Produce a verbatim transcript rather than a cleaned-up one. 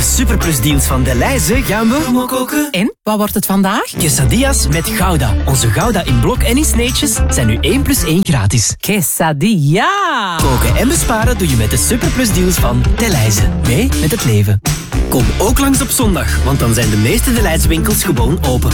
de Superplus deals van Delhaize gaan we mokoken. En, wat wordt het vandaag? Quesadillas met Gouda. Onze Gouda in blok en in sneetjes zijn nu één plus één gratis. Quesadilla! Koken en besparen doe je met de Superplus deals van Delhaize. Mee met het leven. Kom ook langs op zondag, want dan zijn de meeste Delhaize winkels gewoon open.